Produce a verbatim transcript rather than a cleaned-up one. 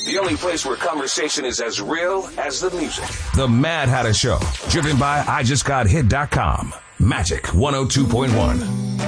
The only place where conversation is as real as the music. The Mad Hatter Show, driven by I Just Got Hit dot com. Magic one oh two point one.